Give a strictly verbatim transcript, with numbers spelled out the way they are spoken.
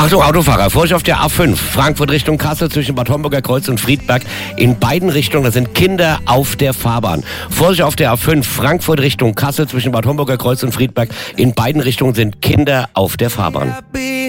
Achtung, Autofahrer, Vorsicht auf der A fünf, Frankfurt Richtung Kassel zwischen Bad Homburger Kreuz und Friedberg. In beiden Richtungen, da sind Kinder auf der Fahrbahn. Vorsicht auf der A fünf, Frankfurt Richtung Kassel zwischen Bad Homburger Kreuz und Friedberg. In beiden Richtungen sind Kinder auf der Fahrbahn.